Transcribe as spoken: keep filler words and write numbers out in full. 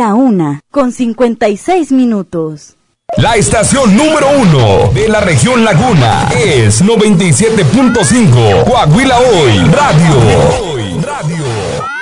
La una, con cincuenta y seis minutos. La estación número uno de la región Laguna es noventa y siete punto cinco Coahuila Hoy Radio. Hoy Radio.